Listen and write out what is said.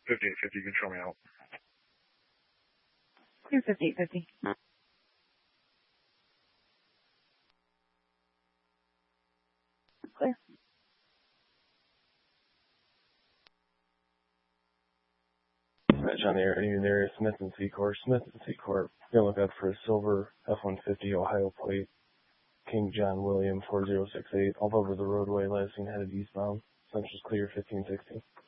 5850, you can show me out. Clear 5850. Clear. John Air, Union area, Smith and Secor. Smith and Secor, you're looking out for a silver F-150 Ohio plate, King John William 4068, all over the roadway, last seen headed eastbound. Central's clear 1560.